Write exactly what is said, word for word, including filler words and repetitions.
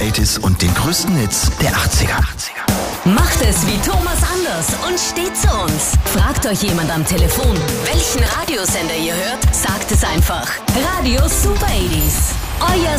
Eighties und den größten Hits der achtziger. Macht es wie Thomas Anders und steht zu uns. Fragt euch jemand am Telefon, welchen Radiosender ihr hört, sagt es einfach. Radio Super Eighties. Euer